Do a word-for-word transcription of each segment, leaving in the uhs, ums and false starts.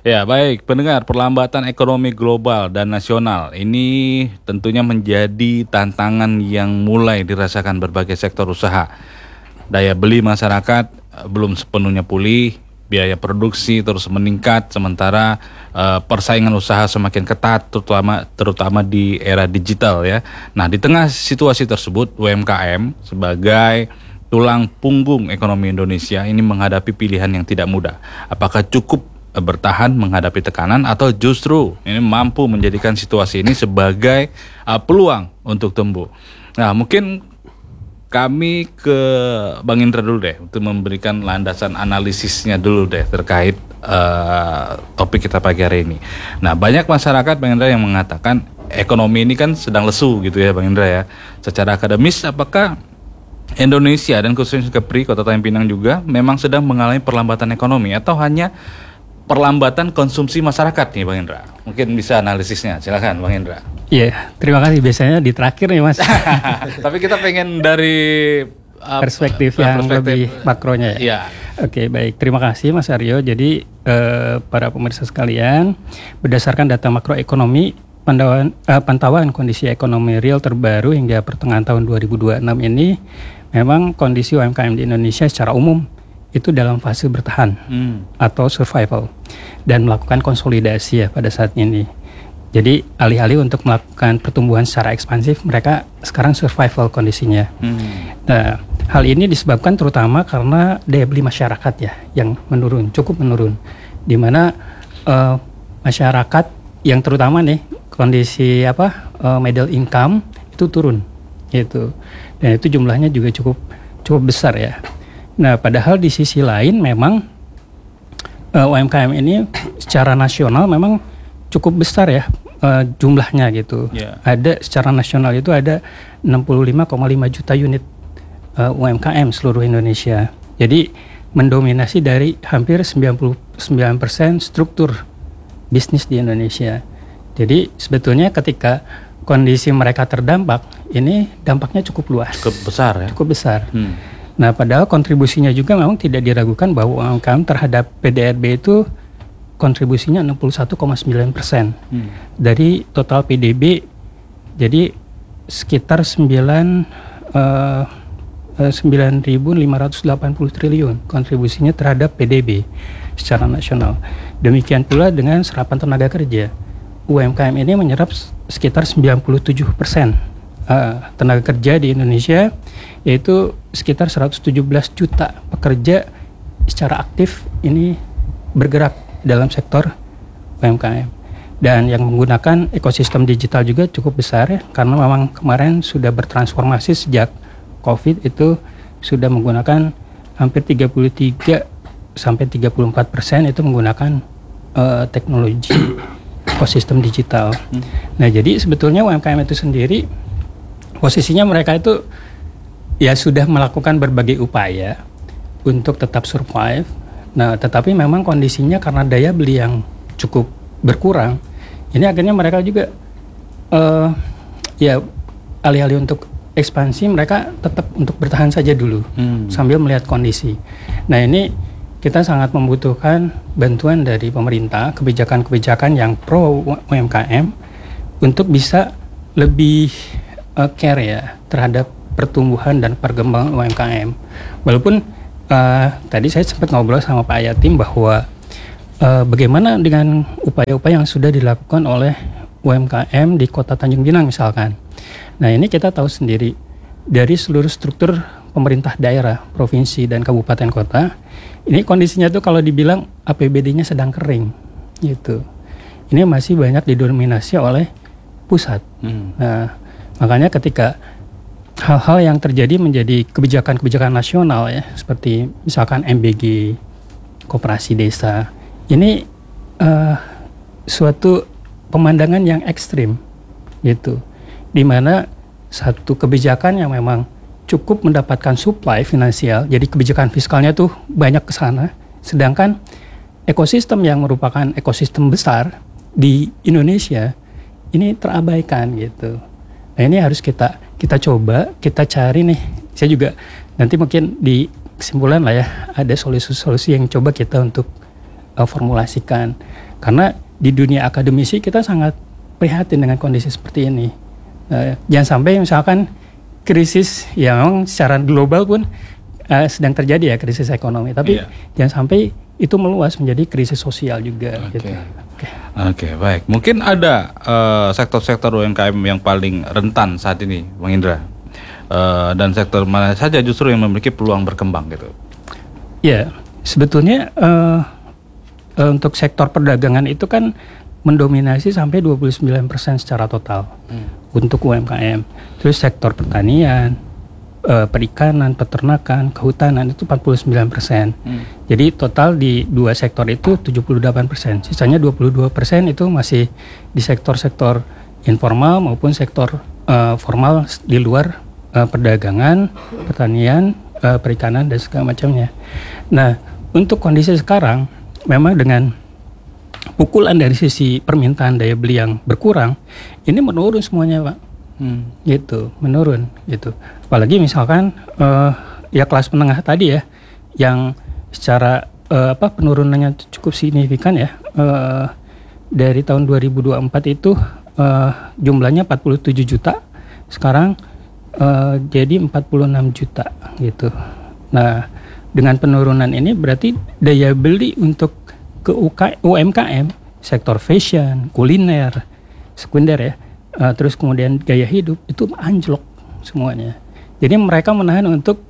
Ya, baik pendengar, perlambatan ekonomi global dan nasional ini tentunya menjadi tantangan yang mulai dirasakan berbagai sektor usaha. Daya beli masyarakat eh, belum sepenuhnya pulih, biaya produksi terus meningkat, sementara eh, persaingan usaha semakin ketat, terutama terutama di era digital ya. Nah, di tengah situasi tersebut, U M K M sebagai tulang punggung ekonomi Indonesia ini menghadapi pilihan yang tidak mudah. Apakah cukup eh, bertahan menghadapi tekanan atau justru ini mampu menjadikan situasi ini sebagai eh, peluang untuk tumbuh. Nah, mungkin kami ke Bang Indra dulu deh untuk memberikan landasan analisisnya dulu deh terkait uh, topik kita pagi hari ini. Nah, banyak masyarakat Bang Indra yang mengatakan ekonomi ini kan sedang lesu gitu ya Bang Indra ya. Secara akademis, apakah Indonesia dan khususnya Kepri, Kota Tanjung Pinang juga memang sedang mengalami perlambatan ekonomi atau hanya perlambatan konsumsi masyarakat nih Bang Indra? Mungkin bisa analisisnya, silakan Bang Indra. Iya, yeah, terima kasih. Biasanya di terakhir nih Mas. Tapi kita pengen dari uh, perspektif uh, yang perspektif, lebih makronya ya. Iya. Oke, baik. Terima kasih Mas Aryo. Jadi uh, para pemirsa sekalian, berdasarkan data makroekonomi, pantauan, uh, pantauan kondisi ekonomi real terbaru hingga pertengahan tahun dua ribu dua puluh enam ini, memang kondisi U M K M di Indonesia secara umum itu dalam fase bertahan hmm. atau survival dan melakukan konsolidasi ya pada saat ini. Jadi alih-alih untuk melakukan pertumbuhan secara ekspansif, mereka sekarang survival kondisinya. Hmm. Nah, hal ini disebabkan terutama karena daya beli masyarakat ya yang menurun, cukup menurun. Di mana uh, masyarakat yang terutama nih kondisi apa uh, middle income itu turun, gitu. Dan itu jumlahnya juga cukup cukup besar ya. Nah, padahal di sisi lain memang uh, U M K M ini secara nasional memang cukup besar ya uh, jumlahnya gitu. Yeah. Ada secara nasional itu ada enam puluh lima koma lima juta unit uh, U M K M seluruh Indonesia. Jadi mendominasi dari hampir sembilan puluh sembilan persen struktur bisnis di Indonesia. Jadi sebetulnya ketika kondisi mereka terdampak, ini dampaknya cukup luas. Cukup besar ya. Cukup besar. Hmm. Nah, padahal kontribusinya juga memang tidak diragukan bahwa U M K M terhadap P D R B itu kontribusinya enam puluh satu koma sembilan persen hmm. dari total P D B. Jadi sekitar sembilan ribu lima ratus delapan puluh triliun kontribusinya terhadap P D B secara nasional. Demikian pula dengan serapan tenaga kerja. U M K M ini menyerap sekitar sembilan puluh tujuh persen uh, tenaga kerja di Indonesia, yaitu sekitar seratus tujuh belas juta pekerja secara aktif ini bergerak dalam sektor U M K M. Dan yang menggunakan ekosistem digital juga cukup besar ya, karena memang kemarin sudah bertransformasi sejak COVID itu sudah menggunakan hampir tiga puluh tiga sampai tiga puluh empat persen itu menggunakan uh, teknologi ekosistem digital. Hmm. Nah, jadi sebetulnya U M K M itu sendiri posisinya mereka itu ya sudah melakukan berbagai upaya untuk tetap survive. Nah, tetapi memang kondisinya karena daya beli yang cukup berkurang, ini akhirnya mereka juga uh, ya alih-alih untuk ekspansi, mereka tetap untuk bertahan saja dulu hmm. sambil melihat kondisi. Nah, ini kita sangat membutuhkan bantuan dari pemerintah, kebijakan-kebijakan yang pro U M K M untuk bisa lebih uh, care ya terhadap pertumbuhan dan perkembangan U M K M. Walaupun Uh, tadi saya sempat ngobrol sama Pak Yatim bahwa uh, bagaimana dengan upaya-upaya yang sudah dilakukan oleh U M K M di Kota Tanjung Pinang misalkan. Nah, ini kita tahu sendiri dari seluruh struktur pemerintah daerah, provinsi dan kabupaten kota, ini kondisinya tuh kalau dibilang A P B D-nya sedang kering gitu. Ini masih banyak didominasi oleh pusat. Hmm. Nah, makanya ketika hal-hal yang terjadi menjadi kebijakan-kebijakan nasional ya, seperti misalkan M B G, koperasi desa, ini uh, suatu pemandangan yang ekstrim gitu, di mana satu kebijakan yang memang cukup mendapatkan supply finansial, jadi kebijakan fiskalnya tuh banyak ke sana, sedangkan ekosistem yang merupakan ekosistem besar di Indonesia ini terabaikan gitu. Nah, ini harus kita kita coba, kita cari nih. Saya juga nanti mungkin di kesimpulan lah ya, ada solusi-solusi yang coba kita untuk uh, formulasikan. Karena di dunia akademisi kita sangat prihatin dengan kondisi seperti ini. Uh, jangan sampai misalkan krisis yang secara global pun uh, sedang terjadi ya, krisis ekonomi. Tapi yeah. jangan sampai itu meluas menjadi krisis sosial juga. Oke, gitu. Oke, okay, baik. Mungkin ada uh, sektor-sektor U M K M yang paling rentan saat ini, Bang Indra. Uh, dan sektor mana saja justru yang memiliki peluang berkembang gitu? Ya, sebetulnya uh, uh, untuk sektor perdagangan itu kan mendominasi sampai dua puluh sembilan persen secara total hmm. untuk U M K M. Terus sektor pertanian, uh, perikanan, peternakan, kehutanan itu empat puluh sembilan persen. Hmm. Jadi total di dua sektor itu tujuh puluh delapan persen. Sisanya dua puluh dua persen itu masih di sektor-sektor informal maupun sektor uh, formal di luar Uh, perdagangan, pertanian, uh, perikanan dan segala macamnya. Nah, untuk kondisi sekarang memang dengan pukulan dari sisi permintaan daya beli yang berkurang, ini menurun semuanya, Pak. Hmm. Gitu, menurun gitu. Apalagi misalkan uh, ya kelas menengah tadi ya, yang secara uh, apa penurunannya cukup signifikan ya. Uh, dari tahun dua ribu dua puluh empat itu uh, jumlahnya empat puluh tujuh juta, sekarang Uh, jadi empat puluh enam juta gitu. Nah, dengan penurunan ini berarti daya beli untuk ke U M K M, sektor fashion, kuliner, sekunder ya, uh, terus kemudian gaya hidup itu anjlok semuanya. Jadi mereka menahan untuk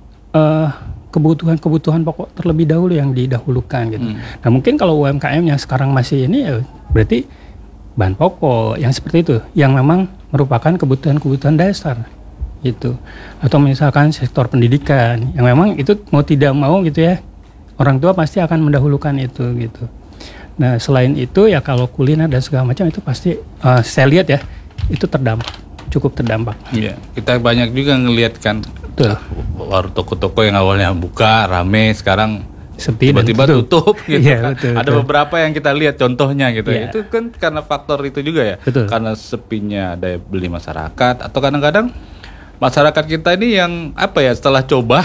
uh, kebutuhan-kebutuhan pokok terlebih dahulu yang didahulukan gitu. Hmm. Nah, mungkin kalau U M K M yang sekarang masih ini ya berarti bahan pokok yang seperti itu yang memang merupakan kebutuhan-kebutuhan dasar. Gitu. Atau misalkan sektor pendidikan yang memang itu mau tidak mau gitu ya, orang tua pasti akan mendahulukan itu gitu. Nah, selain itu ya kalau kuliner dan segala macam itu pasti uh, saya lihat ya itu terdampak, cukup terdampak. Iya, kita banyak juga ngelihat kan. Betul. Warung toko-toko yang awalnya buka rame sekarang sepi tiba-tiba tutup gitu ya, kan. betul, Ada betul. beberapa yang kita lihat contohnya gitu. Ya. Itu kan karena faktor itu juga ya. Betul. Karena sepinya daya beli masyarakat atau kadang-kadang masyarakat kita ini yang apa ya setelah coba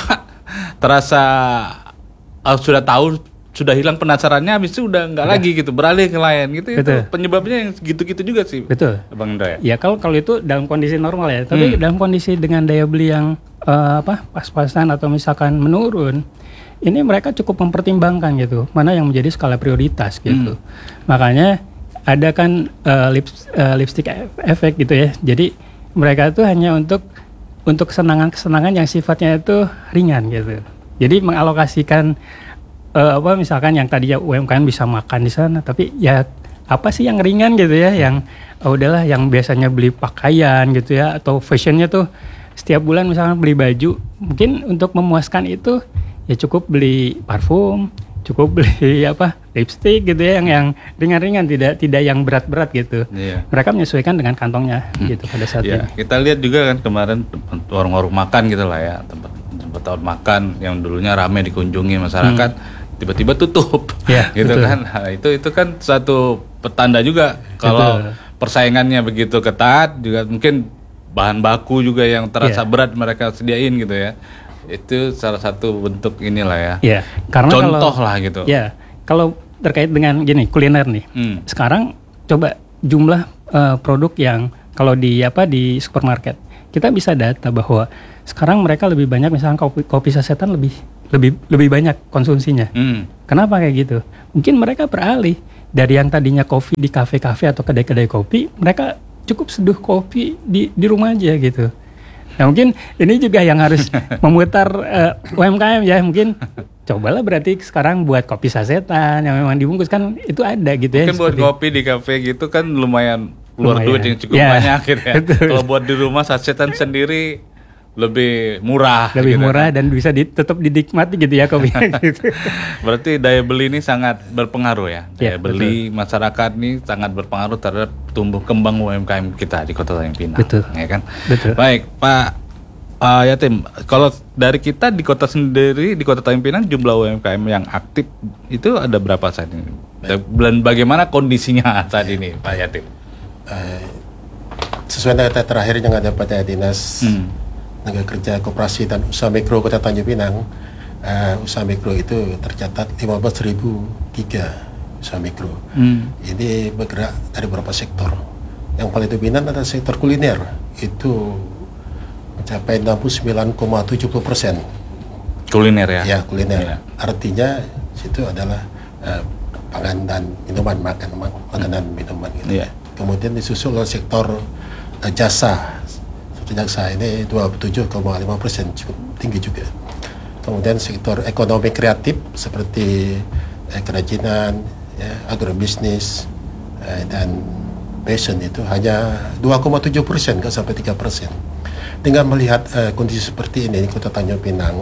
terasa uh, sudah tahu sudah hilang penasarannya habis itu udah nggak lagi gitu beralih ke lain gitu. Betul. Itu penyebabnya yang gitu-gitu juga sih. Betul. Bang Indra ya. Ya kalau kalau itu dalam kondisi normal ya, tapi hmm. dalam kondisi dengan daya beli yang uh, apa pas-pasan atau misalkan menurun, ini mereka cukup mempertimbangkan gitu mana yang menjadi skala prioritas gitu. Hmm. Makanya ada kan uh, lip, uh, lipstick efek gitu ya. Jadi mereka itu hanya untuk untuk kesenangan-kesenangan yang sifatnya itu ringan gitu. Jadi mengalokasikan uh, apa misalkan yang tadinya U M K M bisa makan di sana, tapi ya apa sih yang ringan gitu ya, yang oh udahlah yang biasanya beli pakaian gitu ya atau fashionnya tuh setiap bulan misalkan beli baju, mungkin untuk memuaskan itu ya cukup beli parfum, cukup beli apa lipstick gitu ya yang yang ringan-ringan, tidak tidak yang berat-berat gitu. Yeah. Mereka menyesuaikan dengan kantongnya hmm. gitu pada saat yeah. ini. Kita lihat juga kan kemarin warung-warung makan gitu lah ya, tempat tempat makan yang dulunya ramai dikunjungi masyarakat hmm. tiba-tiba tutup yeah, gitu betul. Kan. Nah, itu itu kan satu petanda juga kalau betul. Persaingannya begitu ketat juga mungkin bahan baku juga yang terasa yeah. berat mereka sediain gitu ya. Itu salah satu bentuk inilah ya. Ya, karena contoh kalau, lah gitu. Ya, kalau terkait dengan gini kuliner nih. Hmm. Sekarang coba jumlah uh, produk yang kalau di apa di supermarket kita bisa data bahwa sekarang mereka lebih banyak misalnya kopi, kopi sasetan lebih lebih lebih banyak konsumsinya. Hmm. Kenapa kayak gitu? Mungkin mereka beralih dari yang tadinya kopi di kafe-kafe atau kedai-kedai kopi, mereka cukup seduh kopi di di rumah aja gitu. Nah mungkin ini juga yang harus memutar uh, U M K M ya, mungkin cobalah berarti sekarang buat kopi sasetan yang memang dibungkus kan itu ada gitu ya. Mungkin buat kopi di kafe gitu kan lumayan keluar duit yang cukup ya, banyak gitu ya. Kalau buat di rumah sasetan sendiri lebih murah. Lebih gitu murah kan. Dan bisa di, tetap dinikmati gitu ya kopinya gitu. Berarti daya beli ini sangat berpengaruh ya. Daya ya, beli betul. Masyarakat ini sangat berpengaruh terhadap tumbuh kembang U M K M kita di Kota Tanjung Pinang. Betul. Ya kan? Betul. Baik, Pak uh, Yatim, kalau dari kita di kota sendiri di Kota Tanjung Pinang jumlah U M K M yang aktif itu ada berapa saat ini? Dan bagaimana kondisinya saat ini, Pak Yatim? Uh, sesuai data terakhir yang ada pada Dinas hmm. Tenaga Kerja Koperasi dan Usaha Mikro Kota Tanjung Pinang, uh, usaha mikro itu tercatat lima belas ribu tiga usaha mikro. Hmm. Ini bergerak dari beberapa sektor. Yang paling dominan adalah sektor kuliner, itu mencapai enam puluh sembilan koma tujuh puluh persen. Kuliner ya? Ya, kuliner. Ya. Artinya situ adalah uh, pangan dan minuman, makan, makanan, hmm. minuman gitu. Ya. Kemudian disusul oleh sektor uh, jasa. Sektor jasa ini dua puluh tujuh koma lima persen, cukup tinggi juga. Kemudian sektor ekonomi kreatif seperti eh, kerajinan, ya, agrobisnis, eh, dan fashion itu hanya dua koma tujuh persen, nggak sampai tiga persen. Dengan melihat eh, kondisi seperti ini di Kota Tanjung Pinang,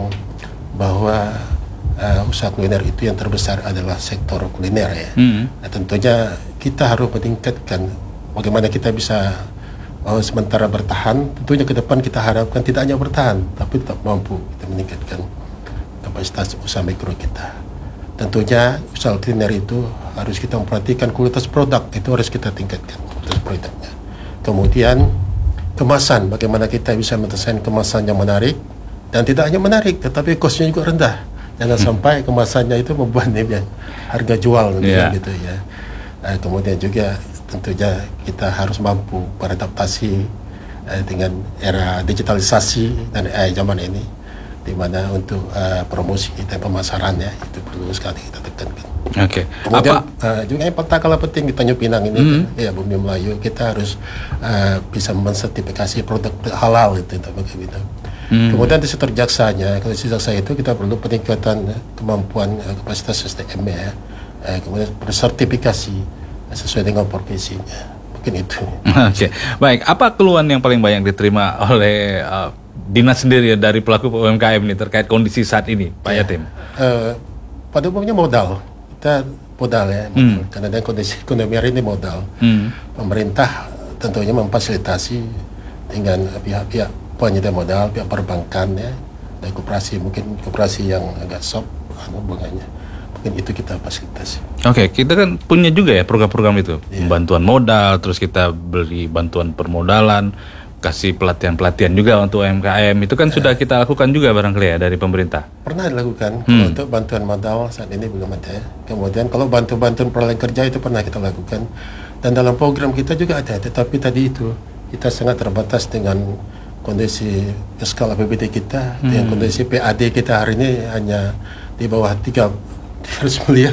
bahwa eh, usaha kuliner itu yang terbesar adalah sektor kuliner ya. Hmm. Nah, tentunya kita harus meningkatkan bagaimana kita bisa oh, sementara bertahan. Tentunya ke depan kita harapkan tidak hanya bertahan, tapi tetap mampu kita meningkatkan kapasitas usaha mikro kita. Tentunya usaha kuliner itu harus kita memperhatikan kualitas produk, itu harus kita tingkatkan kualitas produknya. Kemudian kemasan, bagaimana kita bisa mendesain kemasan yang menarik dan tidak hanya menarik, tetapi kosnya juga rendah. Jangan hmm. sampai kemasannya itu membebani harga jual yeah. gitu ya. Nah, kemudian juga tentunya kita harus mampu beradaptasi eh, dengan era digitalisasi dan A I zaman ini, di mana untuk uh, promosi dan pemasaran ya itu perlu sekali kita tekankan. Oke. Okay. Kemudian uh, juga yang tak kalah penting di Tanjung Pinang ini, mm-hmm. kan, ya Bumi Melayu, kita harus uh, bisa mensertifikasi produk halal itu untuk begitu. Mm-hmm. Kemudian di sektor jaksanya, kalau di jaksa itu kita perlu peningkatan kemampuan uh, kapasitas S D M ya, uh, kemudian sertifikasi uh, sesuai dengan profesinya. Mungkin itu. Oke, okay. Baik. Apa keluhan yang paling banyak diterima oleh uh, Dinas sendiri ya, dari pelaku U M K M ini terkait kondisi saat ini, Pak ya. Yatim? Uh, pada umumnya modal, kita modal ya, modal. Hmm. Karena dengan kondisi ekonomi hari ini modal. Hmm. Pemerintah tentunya memfasilitasi dengan pihak-pihak penyedia modal, pihak perbankan ya, dan koperasi, mungkin koperasi yang agak soft hubungannya. Mungkin itu kita fasilitasi. Oke, okay, kita kan punya juga ya program-program itu, yeah. Bantuan modal, terus kita beli bantuan permodalan, kasih pelatihan-pelatihan juga untuk U M K M. Itu kan uh, sudah kita lakukan juga barangkali ya dari pemerintah. Pernah dilakukan. Hmm. Untuk bantuan modal saat ini belum ada. Kemudian kalau bantu-bantuan perlengkapan kerja itu pernah kita lakukan. Dan dalam program kita juga ada. Tetapi tadi itu kita sangat terbatas dengan kondisi skala A P B D kita, hmm. dengan kondisi P A D kita hari ini hanya di bawah tiga ratus miliar.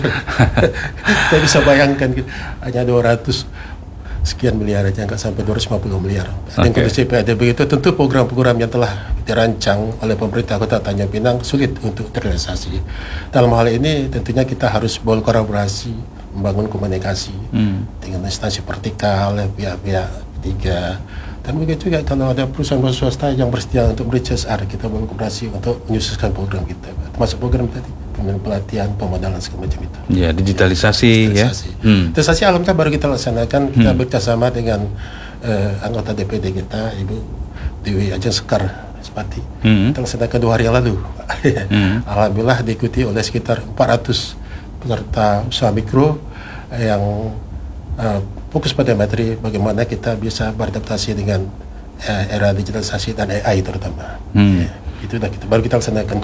Kita bisa bayangkan hanya dua ratus sekian miliar aja, nggak sampai dua ratus lima puluh miliar. Dan okay. kondisi P A D begitu, tentu program-program yang telah dirancang oleh pemerintah Kota Tanjung Pinang sulit untuk terrealisasi. Dalam hal ini tentunya kita harus berkolaborasi, membangun komunikasi hmm. dengan instansi vertikal, pihak-pihak ketiga. Dan begitu juga kalau ada perusahaan-perusahaan swasta yang bersedia untuk beri C S R, kita berkolaborasi untuk menyususkan program kita, termasuk program tadi, pelatihan, pemodalan segala macam itu. Ya, digitalisasi, ya. Digitalisasi. Hmm. Digitalisasi alhamdulillah baru kita laksanakan. Kita hmm. bekerjasama dengan uh, anggota D P D kita, Ibu Dewi Ajeng Sekar Sepati. Hmm. Kita laksanakan dua hari yang lalu. hmm. Alhamdulillah diikuti oleh sekitar empat ratus peserta usaha mikro yang uh, fokus pada materi bagaimana kita bisa beradaptasi dengan uh, era digitalisasi dan A I terutama. Hmm. Ya. Itu udah kita baru kita laksanakan.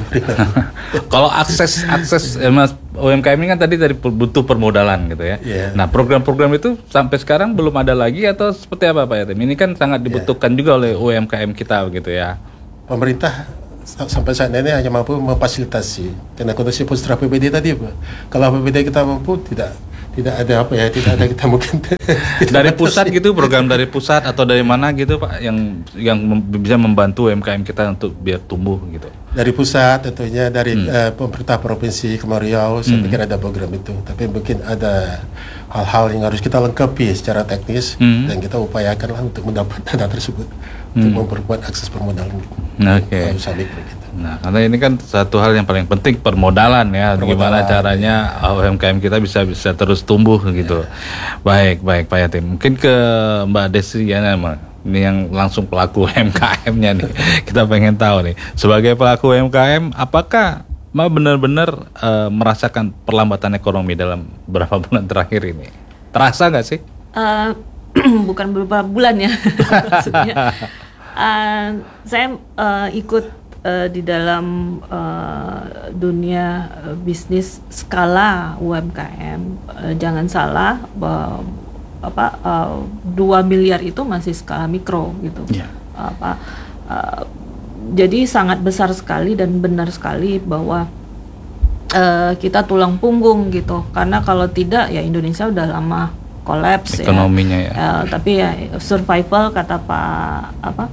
Kalau akses akses eh, Mas U M K M ini kan tadi dari butuh permodalan gitu ya. Yeah. Nah, program-program itu sampai sekarang belum ada lagi atau seperti apa Pak Yatim? Ini kan sangat dibutuhkan yeah. juga oleh U M K M kita gitu ya. Pemerintah sampai saat ini hanya mampu memfasilitasi karena kondisi postur A P B D tadi, Pak. Kalau A P B D kita mampu, tidak tidak ada apa ya, tidak ada kita mungkin dari pusat gitu, program dari pusat atau dari mana gitu Pak yang yang mem- bisa membantu U M K M kita untuk biar tumbuh gitu. Dari pusat tentunya, dari hmm. uh, pemerintah provinsi Kepulauan Riau, saya hmm. pikir ada program itu, tapi mungkin ada hal-hal yang harus kita lengkapi secara teknis hmm. dan kita upayakanlah untuk mendapat dana tersebut hmm. untuk memperkuat akses permodalan. Oke. Okay. Nah, karena ini kan satu hal yang paling penting, permodalan ya. Permodalan, gimana caranya ya. U M K M kita bisa bisa terus tumbuh gitu. Ya. Baik, baik Pak Yatim. Mungkin ke Mbak Desi ya, ini yang langsung pelaku U M K M-nya nih. Kita pengen tahu nih, sebagai pelaku U M K M, apakah Mbak benar-benar uh, merasakan perlambatan ekonomi dalam beberapa bulan terakhir ini? Terasa nggak sih? Uh, bukan beberapa bulan ya, maksudnya. Uh, saya uh, ikut uh, di dalam uh, dunia uh, bisnis skala U M K M, uh, jangan salah uh, apa uh, dua miliar itu masih skala mikro gitu. Yeah. Apa uh, jadi sangat besar sekali dan benar sekali bahwa uh, kita tulang punggung gitu. Karena kalau tidak ya Indonesia udah lama kolaps ekonominya ya. ya. Uh, tapi ya survival kata Pak apa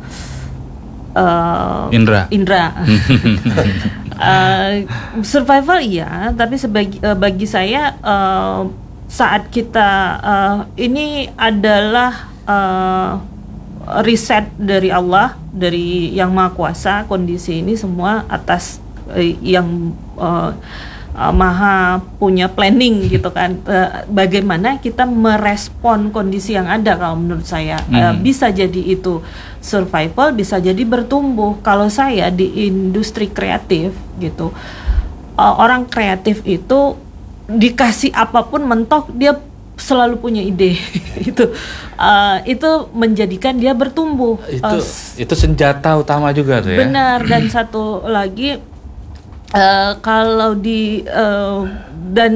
uh, Indra. Indra. uh, survival iya, tapi sebagi uh, bagi saya uh, saat kita uh, ini adalah uh, riset dari Allah, dari Yang Maha Kuasa. Kondisi ini semua atas uh, yang uh, Uh, maha punya planning gitu kan, uh, bagaimana kita merespon kondisi yang ada. Kalau menurut saya hmm. uh, bisa jadi itu survival, bisa jadi bertumbuh. Kalau saya di industri kreatif gitu, uh, orang kreatif itu dikasih apapun mentok dia selalu punya ide. itu uh, itu menjadikan dia bertumbuh. Itu uh, itu senjata utama juga tuh ya. Benar. Dan satu lagi, Uh, kalau di uh, dan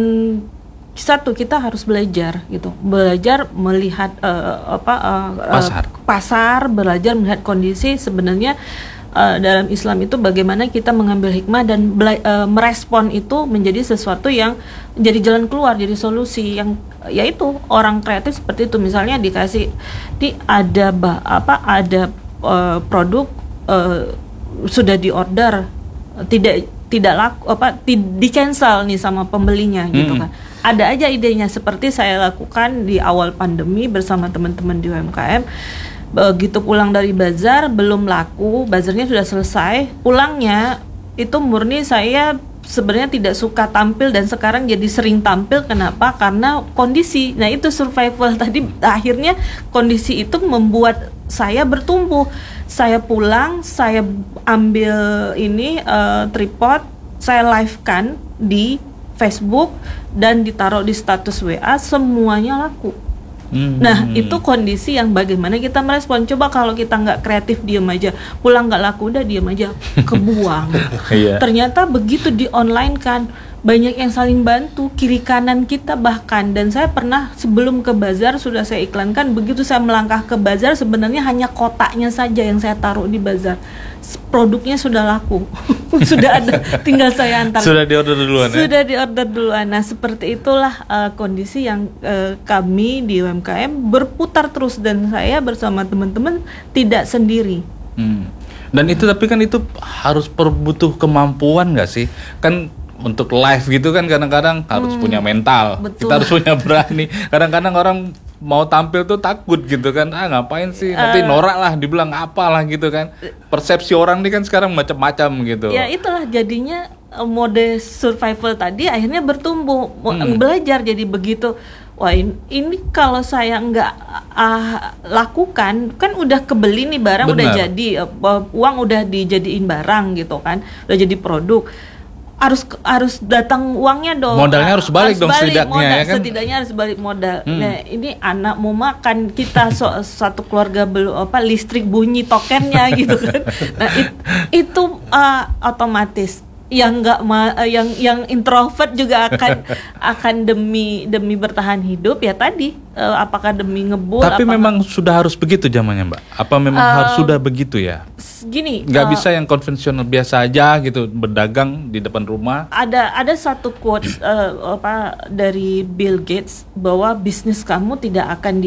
satu kita harus belajar gitu, belajar melihat uh, apa uh, pasar, uh, pasar, belajar melihat kondisi. Sebenarnya uh, dalam Islam itu bagaimana kita mengambil hikmah dan bela- uh, merespon itu menjadi sesuatu yang jadi jalan keluar, jadi solusi yang yaitu orang kreatif seperti itu. Misalnya dikasih di ada bah, apa ada uh, produk uh, sudah diorder, tidak tidak laku apa di cancel nih sama pembelinya gitu kan. Ada aja idenya, seperti saya lakukan di awal pandemi bersama teman-teman di U M K M. Begitu pulang dari bazar belum laku, bazarnya sudah selesai, pulangnya itu murni saya sebenarnya tidak suka tampil dan sekarang jadi sering tampil. Kenapa? Karena kondisi. Nah, itu survival tadi, akhirnya kondisi itu membuat saya bertumbuh. Saya pulang, saya ambil ini uh, tripod, saya live-kan di Facebook dan ditaruh di status W A, semuanya laku. Hmm. Nah, itu kondisi yang bagaimana kita merespon. Coba kalau kita nggak kreatif, diem aja, pulang nggak laku, udah diem aja, kebuang. Iya. Ternyata begitu di online kan, banyak yang saling bantu, kiri kanan kita bahkan. Dan saya pernah sebelum ke bazar sudah saya iklankan, begitu saya melangkah ke bazar sebenarnya hanya kotaknya saja yang saya taruh di bazar, produknya sudah laku. Sudah ada, tinggal saya antar. Sudah diorder duluan ya? Sudah diorder duluan. Nah, seperti itulah uh, kondisi yang uh, kami di U M K M berputar terus, dan saya bersama teman-teman tidak sendiri. Hmm. Dan itu tapi kan itu harus perbutuh kemampuan nggak sih? Kan untuk live gitu kan kadang-kadang harus hmm, punya mental, betul. Kita harus punya berani. Kadang-kadang orang mau tampil tuh takut gitu kan, ah ngapain sih, nanti uh, norak lah, dibilang apalah gitu kan. Persepsi orang ini kan sekarang macam-macam gitu. Ya itulah jadinya mode survival tadi akhirnya bertumbuh, hmm. belajar jadi begitu. Wah ini, ini kalau saya nggak uh, lakukan, kan udah kebeli nih barang. Benar. Udah jadi, uh, uang udah dijadiin barang gitu kan, udah jadi produk. harus harus datang uangnya dong. Modalnya harus balik harus dong balik, setidaknya modal, ya kan. Setidaknya harus balik modal. Hmm. Nah, ini anak mau makan, kita so, satu keluarga belum apa listrik bunyi tokennya gitu kan. Nah, it, itu uh, otomatis yang enggak ma- yang yang introvert juga akan akan demi demi bertahan hidup ya tadi, uh, apakah demi ngebul. Tapi apakah, memang sudah harus begitu zamannya, Mbak? Apa memang uh, harus sudah begitu ya? Gini, nggak uh, bisa yang konvensional biasa aja gitu, berdagang di depan rumah. Ada ada satu quotes uh, apa dari Bill Gates bahwa bisnis kamu tidak akan di